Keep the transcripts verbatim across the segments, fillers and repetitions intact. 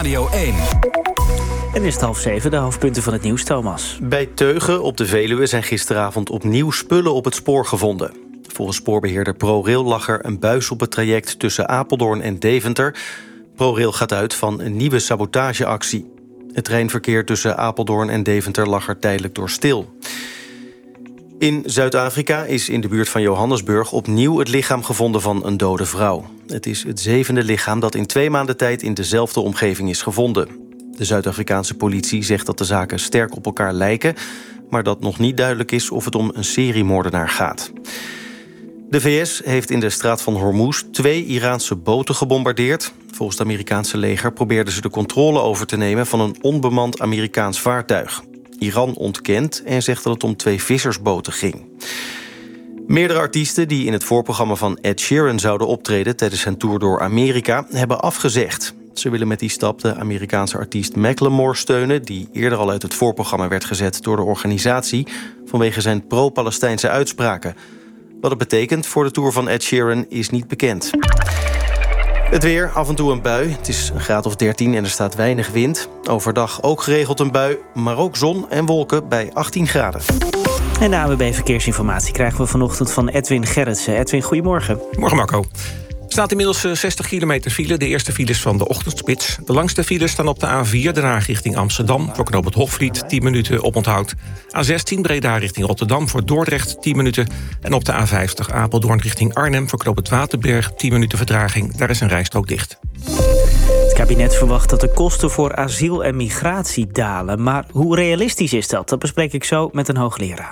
Radio één. En is het half zeven, de hoofdpunten van het nieuws, Thomas. Bij Teugen op de Veluwe zijn gisteravond opnieuw spullen op het spoor gevonden. Volgens spoorbeheerder ProRail lag er een buis op het traject tussen Apeldoorn en Deventer. ProRail gaat uit van een nieuwe sabotageactie. Het treinverkeer tussen Apeldoorn en Deventer lag er tijdelijk door stil. In Zuid-Afrika is in de buurt van Johannesburg opnieuw het lichaam gevonden van een dode vrouw. Het is het zevende lichaam dat in twee maanden tijd in dezelfde omgeving is gevonden. De Zuid-Afrikaanse politie zegt dat de zaken sterk op elkaar lijken, maar dat nog niet duidelijk is of het om een seriemoordenaar gaat. De V S heeft in de straat van Hormuz twee Iraanse boten gebombardeerd. Volgens het Amerikaanse leger probeerden ze de controle over te nemen van een onbemand Amerikaans vaartuig. Iran ontkent en zegt dat het om twee vissersboten ging. Meerdere artiesten die in het voorprogramma van Ed Sheeran zouden optreden tijdens zijn tour door Amerika hebben afgezegd. Ze willen met die stap de Amerikaanse artiest Macklemore steunen, die eerder al uit het voorprogramma werd gezet door de organisatie vanwege zijn pro-Palestijnse uitspraken. Wat het betekent voor de tour van Ed Sheeran is niet bekend. Het weer, af en toe een bui. Het is een graad of dertien en er staat weinig wind. Overdag ook geregeld een bui, maar ook zon en wolken bij achttien graden. En de A W B Verkeersinformatie krijgen we vanochtend van Edwin Gerritsen. Edwin, goedemorgen. Morgen, Marco. Er staat inmiddels zestig kilometer file, de eerste files van de ochtendspits. De langste files staan op de A vier, Den Haag richting Amsterdam, voor knooppunt Hofvliet, tien minuten oponthoud. A zestien, Breda richting Rotterdam, voor Dordrecht, tien minuten. En op de A vijftig, Apeldoorn richting Arnhem, voor knooppunt Waterberg, tien minuten vertraging. Daar is een rijstrook dicht. Het kabinet verwacht dat de kosten voor asiel en migratie dalen. Maar hoe realistisch is dat? Dat bespreek ik zo met een hoogleraar.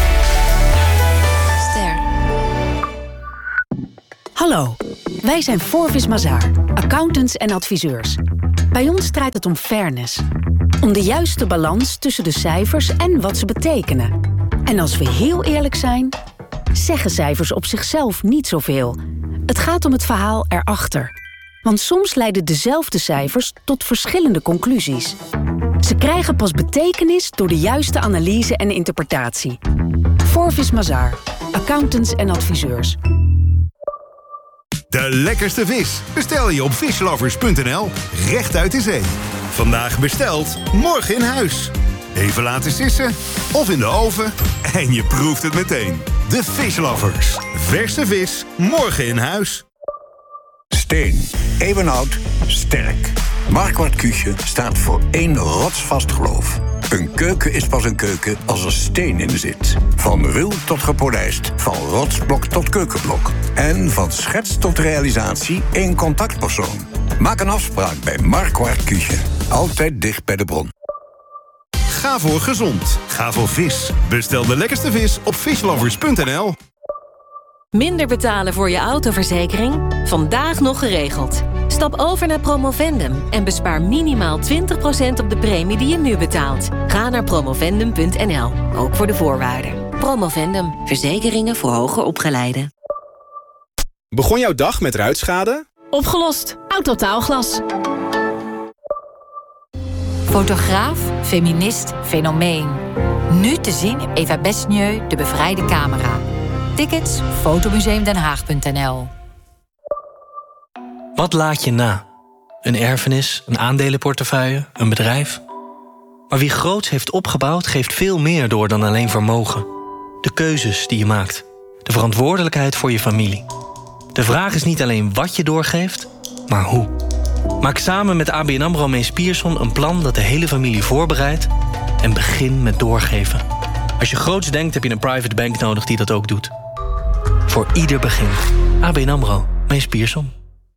Hallo, wij zijn Forvis Mazars, accountants en adviseurs. Bij ons draait het om fairness. Om de juiste balans tussen de cijfers en wat ze betekenen. En als we heel eerlijk zijn, zeggen cijfers op zichzelf niet zoveel. Het gaat om het verhaal erachter. Want soms leiden dezelfde cijfers tot verschillende conclusies. Ze krijgen pas betekenis door de juiste analyse en interpretatie. Forvis Mazars, accountants en adviseurs. De lekkerste vis bestel je op fishlovers punt n l, recht uit de zee. Vandaag besteld, morgen in huis. Even laten sissen of in de oven en je proeft het meteen. De Fishlovers. Verse vis, morgen in huis. Steen. Eeuwenoud. Sterk. Marquardt Küche staat voor één rotsvast geloof. Een keuken is pas een keuken als er steen in zit. Van ruw tot gepolijst, van rotsblok tot keukenblok. En van schets tot realisatie één contactpersoon. Maak een afspraak bij Marquardt Küche. Altijd dicht bij de bron. Ga voor gezond. Ga voor vis. Bestel de lekkerste vis op fishlovers punt n l. Minder betalen voor je autoverzekering? Vandaag nog geregeld. Stap over naar Promovendum en bespaar minimaal twintig procent op de premie die je nu betaalt. Ga naar promovendum punt n l, ook voor de voorwaarden. Promovendum, verzekeringen voor hoger opgeleiden. Begon jouw dag met ruitschade? Opgelost. Autotaalglas. Fotograaf, feminist, fenomeen. Nu te zien in Eva Besnieu, de bevrijde camera. Tickets, fotomuseumdenhaag punt n l. Wat laat je na? Een erfenis, een aandelenportefeuille, een bedrijf? Maar wie groots heeft opgebouwd, geeft veel meer door dan alleen vermogen. De keuzes die je maakt. De verantwoordelijkheid voor je familie. De vraag is niet alleen wat je doorgeeft, maar hoe. Maak samen met A B N AMRO Mees Pierson een plan dat de hele familie voorbereidt en begin met doorgeven. Als je groots denkt, heb je een private bank nodig die dat ook doet. Voor ieder begin. A B N AMRO Mees Pierson.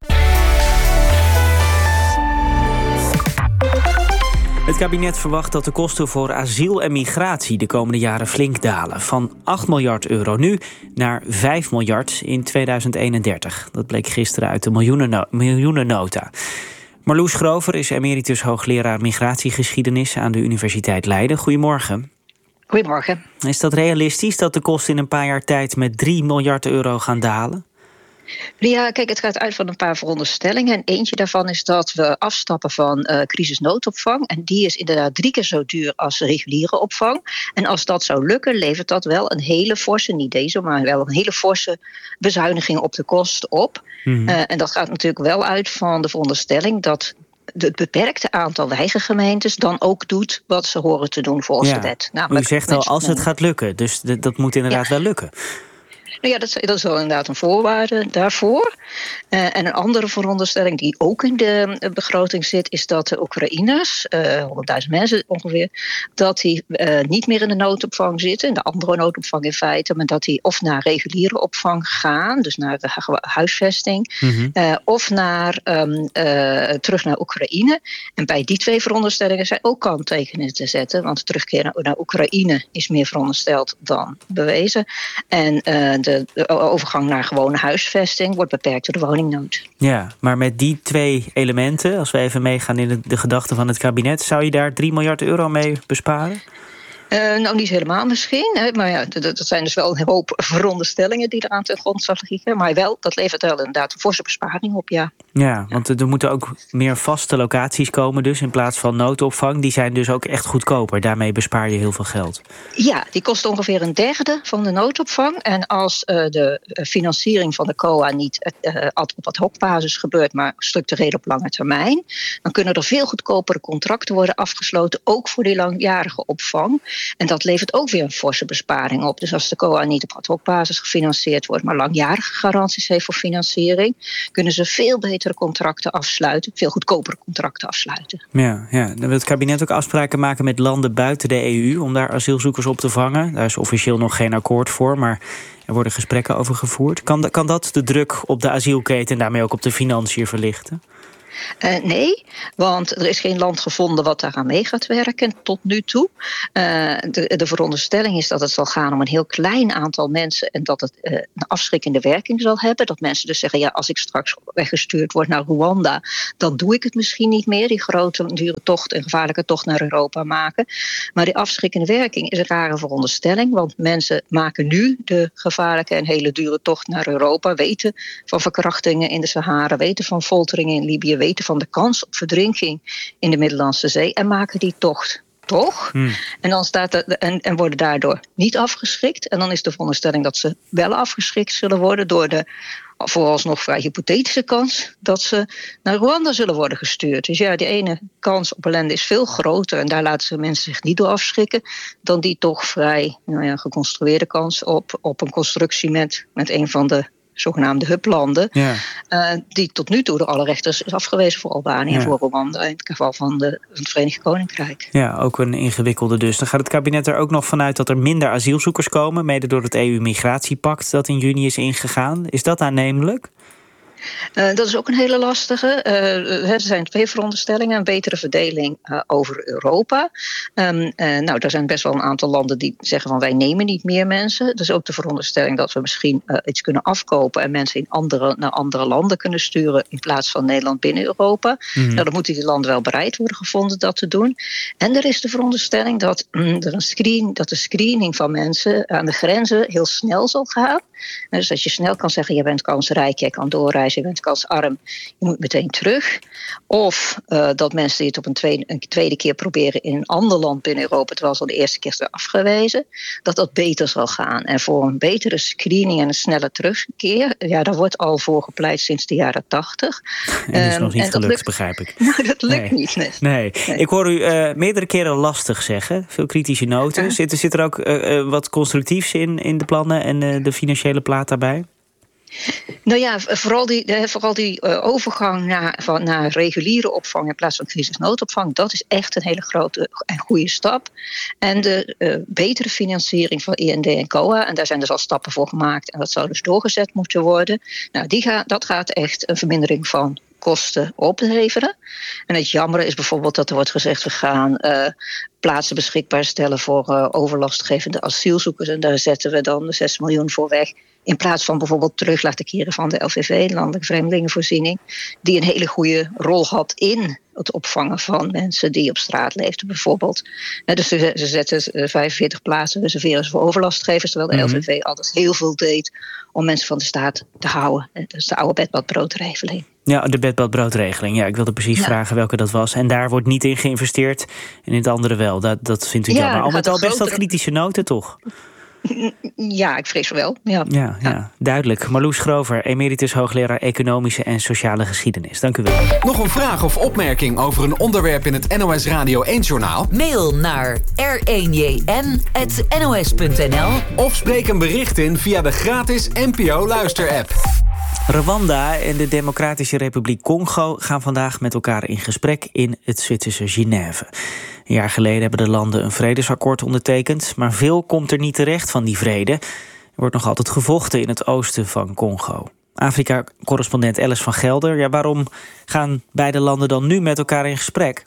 Het kabinet verwacht dat de kosten voor asiel en migratie de komende jaren flink dalen. Van acht miljard euro nu naar vijf miljard in tweeduizend eenendertig. Dat bleek gisteren uit de miljoenenno- miljoenennota. Marloes Grover is emeritus hoogleraar migratiegeschiedenis aan de Universiteit Leiden. Goedemorgen. Goedemorgen. Is dat realistisch dat de kosten in een paar jaar tijd met drie miljard euro gaan dalen? Ja, kijk, het gaat uit van een paar veronderstellingen. En eentje daarvan is dat we afstappen van uh, crisisnoodopvang. En die is inderdaad drie keer zo duur als reguliere opvang. En als dat zou lukken, levert dat wel een hele forse, niet deze, maar wel een hele forse bezuiniging op de kosten op. Mm-hmm. Uh, en dat gaat natuurlijk wel uit van de veronderstelling dat het beperkte aantal weigergemeentes dan ook doet wat ze horen te doen volgens ja. de wet. U zegt al, als het gaat lukken. Dus d- dat moet inderdaad ja. wel lukken. Nou ja, dat is, dat is wel inderdaad een voorwaarde daarvoor. Uh, en een andere veronderstelling die ook in de begroting zit, is dat de Oekraïners, uh, honderdduizend mensen ongeveer, dat die uh, niet meer in de noodopvang zitten, in de andere noodopvang in feite, maar dat die of naar reguliere opvang gaan, dus naar de huisvesting, mm-hmm. uh, of naar, um, uh, terug naar Oekraïne. En bij die twee veronderstellingen zijn ook kanttekenen te zetten, want de terugkeer naar, naar Oekraïne is meer verondersteld dan bewezen. En uh, De, de overgang naar gewone huisvesting wordt beperkt door de woningnood. Ja, maar met die twee elementen, als we even meegaan in de, de gedachten van het kabinet, zou je daar drie miljard euro mee besparen? Uh, nou, niet helemaal misschien. Hè, maar ja, dat, dat zijn dus wel een hoop veronderstellingen die eraan ten grondslag liggen. Maar wel, dat levert wel inderdaad een forse besparing op, ja. Ja, want er moeten ook meer vaste locaties komen dus in plaats van noodopvang. Die zijn dus ook echt goedkoper. Daarmee bespaar je heel veel geld. Ja, die kost ongeveer een derde van de noodopvang. En als uh, de financiering van de C O A niet uh, op ad hoc basis gebeurt, maar structureel op lange termijn, dan kunnen er veel goedkopere contracten worden afgesloten, ook voor die langjarige opvang. En dat levert ook weer een forse besparing op. Dus als de C O A niet op ad hoc basis gefinancierd wordt, maar langjarige garanties heeft voor financiering, kunnen ze veel betere contracten afsluiten, veel goedkopere contracten afsluiten. Ja, ja. Dan wil het kabinet ook afspraken maken met landen buiten de E U om daar asielzoekers op te vangen. Daar is officieel nog geen akkoord voor, maar er worden gesprekken over gevoerd. Kan, kan dat de druk op de asielketen en daarmee ook op de financiën verlichten? Uh, nee, want er is geen land gevonden wat daaraan mee gaat werken tot nu toe. Uh, de, de veronderstelling is dat het zal gaan om een heel klein aantal mensen en dat het uh, een afschrikkende werking zal hebben. Dat mensen dus zeggen, ja, als ik straks weggestuurd word naar Rwanda, dan doe ik het misschien niet meer. Die grote, dure tocht en gevaarlijke tocht naar Europa maken. Maar die afschrikkende werking is een rare veronderstelling, want mensen maken nu de gevaarlijke en hele dure tocht naar Europa, weten van verkrachtingen in de Sahara, weten van folteringen in Libië, weten van de kans op verdrinking in de Middellandse Zee en maken die tocht toch. Hmm. En, dan staat er, en, en worden daardoor niet afgeschrikt. En dan is de veronderstelling dat ze wel afgeschrikt zullen worden door de vooralsnog vrij hypothetische kans dat ze naar Rwanda zullen worden gestuurd. Dus ja, die ene kans op ellende is veel groter en daar laten ze mensen zich niet door afschrikken dan die toch vrij nou ja, geconstrueerde kans op, op een constructie met, met een van de zogenaamde hublanden, ja. uh, die tot nu toe door alle rechters is afgewezen voor Albanië ja. en voor Rwanda, in het geval van, de, van het Verenigd Koninkrijk. Ja, ook een ingewikkelde dus. Dan gaat het kabinet er ook nog vanuit dat er minder asielzoekers komen, mede door het E U-migratiepact dat in juni is ingegaan. Is dat aannemelijk? Uh, dat is ook een hele lastige. Uh, er zijn twee veronderstellingen. Een betere verdeling uh, over Europa. Um, uh, nou, er zijn best wel een aantal landen die zeggen van wij nemen niet meer mensen. Dat is ook de veronderstelling dat we misschien uh, iets kunnen afkopen en mensen in andere, naar andere landen kunnen sturen in plaats van Nederland binnen Europa. Mm-hmm. Nou, dan moeten die landen wel bereid worden gevonden dat te doen. En er is de veronderstelling dat, mm, er een screen, dat de screening van mensen aan de grenzen heel snel zal gaan. Dus dat je snel kan zeggen, je bent kansrijk, je kan doorreizen, je bent kansarm, je moet meteen terug. Of uh, dat mensen die het op een tweede, een tweede keer proberen in een ander land binnen Europa, terwijl ze al de eerste keer zijn afgewezen, dat dat beter zal gaan. En voor een betere screening en een snelle terugkeer, ja, daar wordt al voor gepleit sinds de jaren tachtig. En dat is um, nog niet gelukt, lukt, begrijp ik. Nou, dat lukt nee. niet. Nee. Nee. nee. Ik hoor u uh, meerdere keren lastig zeggen, veel kritische noten. Uh. Zit, zit er ook uh, uh, wat constructiefs in, in de plannen en uh, de financiële plaat daarbij? Nou ja, vooral die, vooral die uh, overgang naar, van, naar reguliere opvang in plaats van crisisnoodopvang, dat is echt een hele grote en goede stap. En de uh, betere financiering van I N D en C O A, en daar zijn dus al stappen voor gemaakt en dat zou dus doorgezet moeten worden. Nou, die gaat, dat gaat echt een vermindering van kosten opleveren. En het jammer is bijvoorbeeld dat er wordt gezegd, we gaan uh, plaatsen beschikbaar stellen voor uh, overlastgevende asielzoekers en daar zetten we dan zes miljoen voor weg. In plaats van bijvoorbeeld terug laten keren van de L V V, Landelijke Vreemdelingenvoorziening, die een hele goede rol had in het opvangen van mensen die op straat leefden bijvoorbeeld. Dus ze zetten vijfenveertig plaatsen, reserveren ze voor overlastgevers, terwijl de mm-hmm. L V V altijd heel veel deed om mensen van de staat te houden. Dat is de oude bedbadbroodregeling. Ja, de bedbadbroodregeling. Ja, ik wilde precies ja. vragen welke dat was. En daar wordt niet in geïnvesteerd en in het andere wel. Dat, dat vindt u ja, jammer. Al met al best wat kritische noten, toch? Ja, ik vrees wel. Ja. Ja, ja, duidelijk. Marloes Grover, emeritus hoogleraar Economische en Sociale Geschiedenis. Dank u wel. Nog een vraag of opmerking over een onderwerp in het N O S Radio één-journaal? Mail naar r één j n apenstaartje n o s punt n l Of spreek een bericht in via de gratis N P O-luisterapp. Rwanda en de Democratische Republiek Congo gaan vandaag met elkaar in gesprek in het Zwitserse Genève. Een jaar geleden hebben de landen een vredesakkoord ondertekend, maar veel komt er niet terecht van die vrede. Er wordt nog altijd gevochten in het oosten van Congo. Afrika-correspondent Alice van Gelder, ja, waarom gaan beide landen dan nu met elkaar in gesprek?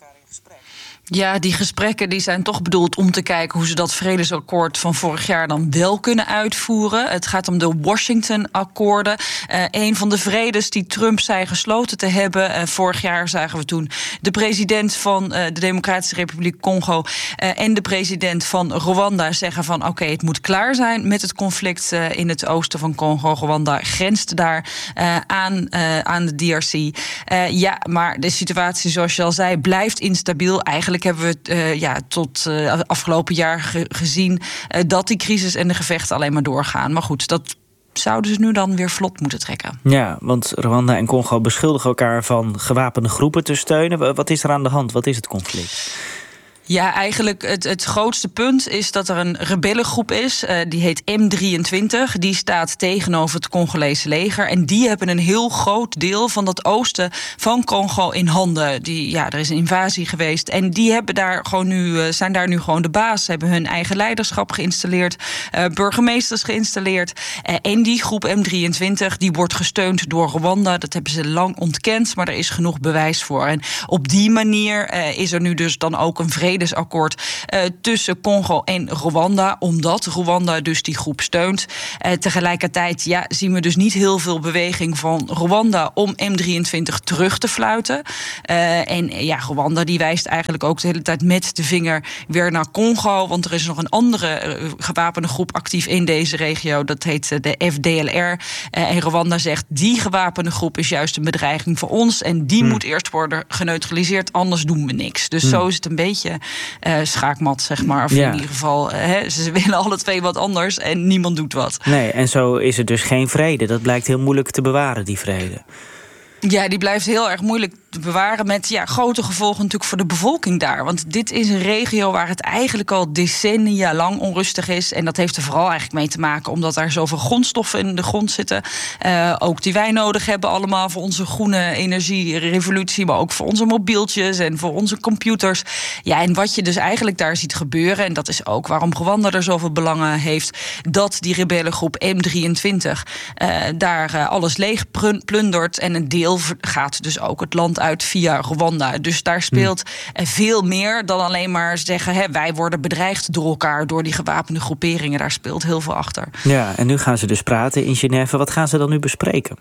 Ja, die gesprekken die zijn toch bedoeld om te kijken hoe ze dat vredesakkoord van vorig jaar dan wel kunnen uitvoeren. Het gaat om de Washington-akkoorden. Uh, een van de vredes die Trump zei gesloten te hebben. Uh, vorig jaar zagen we toen de president van uh, de Democratische Republiek Congo uh, en de president van Rwanda zeggen van oké, okay, het moet klaar zijn met het conflict uh, in het oosten van Congo. Rwanda grenst daar uh, aan, uh, aan de D R C. Uh, ja, maar de situatie, zoals je al zei, blijft instabiel. Eigenlijk hebben we uh, ja, tot uh, afgelopen jaar ge- gezien uh, dat die crisis en de gevechten alleen maar doorgaan. Maar goed, dat zouden ze nu dan weer vlot moeten trekken. Ja, want Rwanda en Congo beschuldigen elkaar van gewapende groepen te steunen. Wat is er aan de hand? Wat is het conflict? Ja, eigenlijk het, het grootste punt is dat er een rebellengroep is. Uh, die heet M drieëntwintig. Die staat tegenover het Congolese leger. En die hebben een heel groot deel van dat oosten van Congo in handen. Die, ja, er is een invasie geweest. En die hebben daar gewoon nu, uh, zijn daar nu gewoon de baas. Ze hebben hun eigen leiderschap geïnstalleerd. Uh, burgemeesters geïnstalleerd. Uh, en die groep M drieëntwintig die wordt gesteund door Rwanda. Dat hebben ze lang ontkend, maar er is genoeg bewijs voor. En op die manier uh, is er nu dus dan ook een vrede vredesakkoord uh, tussen Congo en Rwanda, omdat Rwanda dus die groep steunt. Uh, tegelijkertijd ja, zien we dus niet heel veel beweging van Rwanda om M drieëntwintig terug te fluiten. Uh, en ja, Rwanda die wijst eigenlijk ook de hele tijd met de vinger weer naar Congo, want er is nog een andere uh, gewapende groep actief in deze regio, dat heet uh, de F D L R. Uh, en Rwanda zegt, die gewapende groep is juist een bedreiging voor ons en die hmm. moet eerst worden geneutraliseerd, anders doen we niks. Dus hmm. zo is het een beetje Uh, schaakmat, zeg maar. Of ja. in ieder geval, uh, he, ze willen alle twee wat anders en niemand doet wat. Nee, en zo is er dus geen vrede. Dat blijkt heel moeilijk te bewaren, die vrede. Ja, die blijft heel erg moeilijk te bewaren met ja, grote gevolgen natuurlijk voor de bevolking daar. Want dit is een regio waar het eigenlijk al decennia lang onrustig is. En dat heeft er vooral eigenlijk mee te maken omdat er zoveel grondstoffen in de grond zitten. Uh, ook die wij nodig hebben allemaal voor onze groene energierevolutie, maar ook voor onze mobieltjes en voor onze computers. Ja, en wat je dus eigenlijk daar ziet gebeuren, en dat is ook waarom Rwanda er zoveel belangen heeft, dat die rebellengroep M drieëntwintig uh, daar uh, alles leeg plundert en een deel gaat dus ook het land uit via Rwanda. Dus daar speelt hmm. veel meer dan alleen maar zeggen, hè, wij worden bedreigd door elkaar, door die gewapende groeperingen. Daar speelt heel veel achter. Ja, en nu gaan ze dus praten in Genève. Wat gaan ze dan nu bespreken?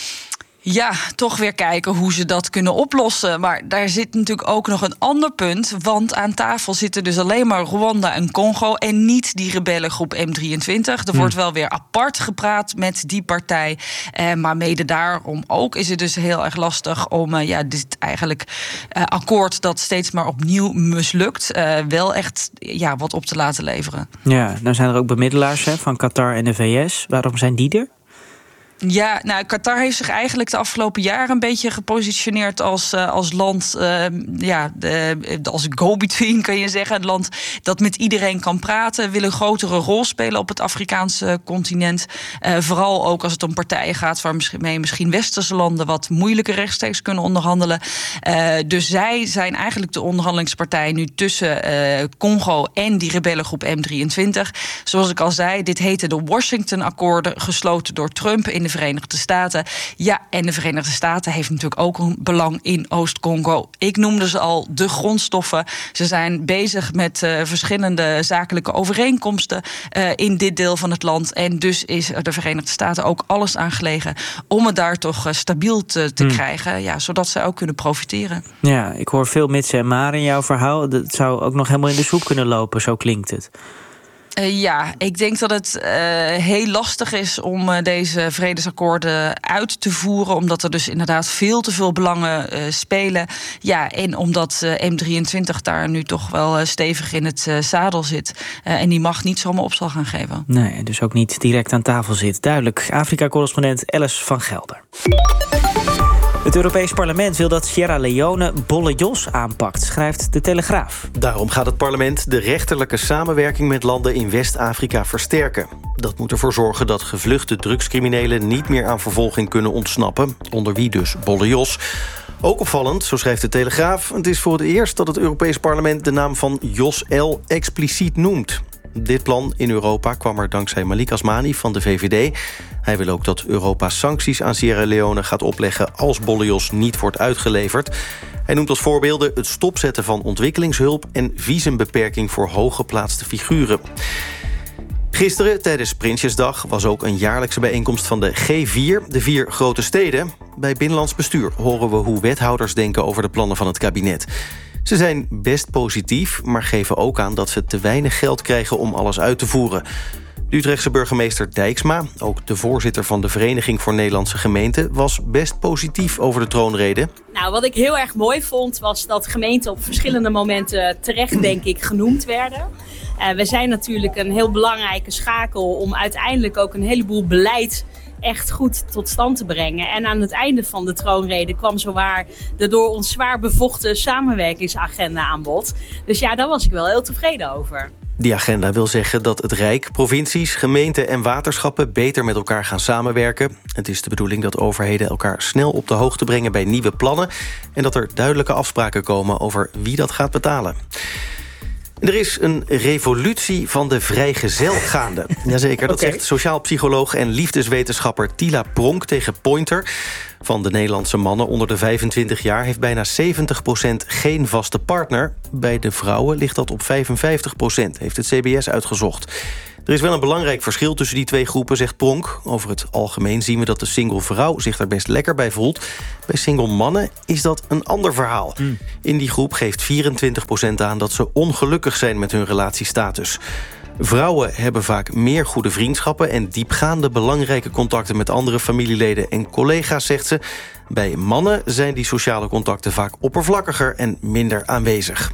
Ja, toch weer kijken hoe ze dat kunnen oplossen. Maar daar zit natuurlijk ook nog een ander punt. Want aan tafel zitten dus alleen maar Rwanda en Congo en niet die rebellengroep M drieëntwintig. Er hmm. wordt wel weer apart gepraat met die partij. Eh, maar mede daarom ook is het dus heel erg lastig om uh, ja, dit eigenlijk uh, akkoord dat steeds maar opnieuw mislukt, uh, wel echt ja, wat op te laten leveren. Ja, nou zijn er ook bemiddelaars hè, van Qatar en de V S. Waarom zijn die er? Ja, nou, Qatar heeft zich eigenlijk de afgelopen jaren een beetje gepositioneerd als, uh, als land, uh, ja, de, als go-between kan je zeggen. Het land dat met iedereen kan praten, wil een grotere rol spelen op het Afrikaanse continent. Uh, vooral ook als het om partijen gaat waarmee misschien westerse landen wat moeilijker rechtstreeks kunnen onderhandelen. Uh, dus zij zijn eigenlijk de onderhandelingspartij nu tussen uh, Congo en die rebellengroep M drieëntwintig. Zoals ik al zei, dit heette de Washington-akkoorden, gesloten door Trump in de Verenigde Staten. Ja, en de Verenigde Staten heeft natuurlijk ook een belang in Oost-Congo. Ik noemde ze al de grondstoffen. Ze zijn bezig met uh, verschillende zakelijke overeenkomsten uh, in dit deel van het land. En dus is de Verenigde Staten ook alles aan gelegen om het daar toch uh, stabiel te, te hmm. krijgen. Ja, zodat ze ook kunnen profiteren. Ja, ik hoor veel mitsen en maren in jouw verhaal. Dat zou ook nog helemaal in de soep kunnen lopen, zo klinkt het. Uh, ja, ik denk dat het uh, heel lastig is om uh, deze vredesakkoorden uit te voeren, omdat er dus inderdaad veel te veel belangen uh, spelen. Ja, en omdat uh, M drieëntwintig daar nu toch wel uh, stevig in het uh, zadel zit. Uh, en die mag niet zomaar opslag gaan geven. Nee, en dus ook niet direct aan tafel zit. Duidelijk. Afrika-correspondent Alice van Gelder. Het Europees Parlement wil dat Sierra Leone Bolle Jos aanpakt, schrijft De Telegraaf. Daarom gaat het parlement de rechterlijke samenwerking met landen in West-Afrika versterken. Dat moet ervoor zorgen dat gevluchte drugscriminelen niet meer aan vervolging kunnen ontsnappen, onder wie dus Bolle Jos. Ook opvallend, zo schrijft De Telegraaf, het is voor het eerst dat het Europees Parlement de naam van Jos L. expliciet noemt. Dit plan in Europa kwam er dankzij Malik Asmani van de V V D. Hij wil ook dat Europa sancties aan Sierra Leone gaat opleggen als Bolle Jos niet wordt uitgeleverd. Hij noemt als voorbeelden het stopzetten van ontwikkelingshulp en visumbeperking voor hooggeplaatste figuren. Gisteren, tijdens Prinsjesdag, was ook een jaarlijkse bijeenkomst van de G vier, de vier grote steden. Bij Binnenlands Bestuur horen we hoe wethouders denken over de plannen van het kabinet. Ze zijn best positief, maar geven ook aan dat ze te weinig geld krijgen om alles uit te voeren. De Utrechtse burgemeester Dijksma, ook de voorzitter van de Vereniging voor Nederlandse Gemeenten, was best positief over de troonrede. Nou, wat ik heel erg mooi vond, was dat gemeenten op verschillende momenten terecht, denk ik, genoemd werden. Uh, we zijn natuurlijk een heel belangrijke schakel om uiteindelijk ook een heleboel beleid echt goed tot stand te brengen. En aan het einde van de troonrede kwam zowaar de door ons zwaar bevochten samenwerkingsagenda aan bod. Dus ja, daar was ik wel heel tevreden over. Die agenda wil zeggen dat het Rijk, provincies, gemeenten en waterschappen beter met elkaar gaan samenwerken. Het is de bedoeling dat overheden elkaar snel op de hoogte brengen bij nieuwe plannen en dat er duidelijke afspraken komen over wie dat gaat betalen. Er is een revolutie van de vrijgezel gaande. Jazeker, dat okay. zegt sociaal psycholoog en liefdeswetenschapper Tila Pronk tegen Pointer. Van de Nederlandse mannen onder de vijfentwintig jaar heeft bijna zeventig procent geen vaste partner. Bij de vrouwen ligt dat op vijfenvijftig procent, heeft het C B S uitgezocht. Er is wel een belangrijk verschil tussen die twee groepen, zegt Pronk. Over het algemeen zien we dat de single vrouw zich daar best lekker bij voelt. Bij single mannen is dat een ander verhaal. Mm. In die groep geeft vierentwintig procent aan dat ze ongelukkig zijn met hun relatiestatus. Vrouwen hebben vaak meer goede vriendschappen en diepgaande belangrijke contacten met andere familieleden en collega's, zegt ze. Bij mannen zijn die sociale contacten vaak oppervlakkiger en minder aanwezig.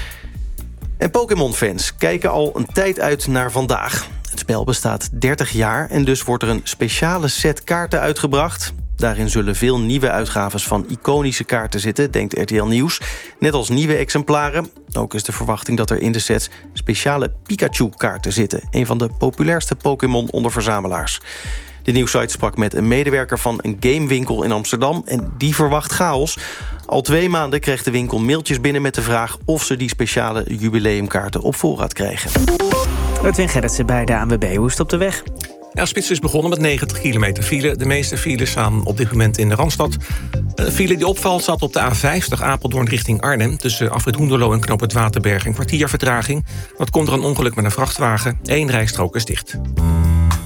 En Pokémon-fans kijken al een tijd uit naar vandaag. Het spel bestaat dertig jaar en dus wordt er een speciale set kaarten uitgebracht. Daarin zullen veel nieuwe uitgaves van iconische kaarten zitten, denkt R T L Nieuws. Net als nieuwe exemplaren. Ook is de verwachting dat er in de sets speciale Pikachu-kaarten zitten. Een van de populairste Pokémon onder verzamelaars. De nieuwssite sprak met een medewerker van een gamewinkel in Amsterdam en die verwacht chaos. Al twee maanden kreeg de winkel mailtjes binnen met de vraag of ze die speciale jubileumkaarten op voorraad krijgen. Edwin Gerritsen bij de A N W B. Hoe is het op de weg? Ja, spits is begonnen met negentig kilometer file. De meeste files staan op dit moment in de Randstad. Een file die opvalt zat op de A vijftig Apeldoorn richting Arnhem. Tussen Afrit Hoenderloo en Knoop het Waterberg een kwartier vertraging. Dat komt er een ongeluk met een vrachtwagen. Eén rijstrook is dicht.